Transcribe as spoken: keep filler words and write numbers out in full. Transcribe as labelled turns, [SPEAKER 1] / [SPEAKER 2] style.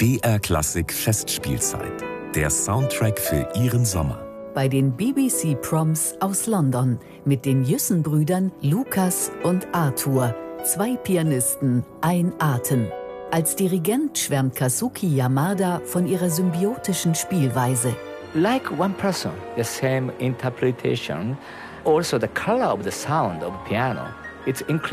[SPEAKER 1] B R Klassik Festspielzeit. Der Soundtrack für Ihren Sommer.
[SPEAKER 2] Bei den B B C Proms aus London mit den Jussen-Brüdern Lukas und Arthur. Zwei Pianisten, ein Atem. Als Dirigent schwärmt Kazuki Yamada von ihrer symbiotischen Spielweise.
[SPEAKER 3] Like one person, the same interpretation, also the color of the sound of piano. It's incredible.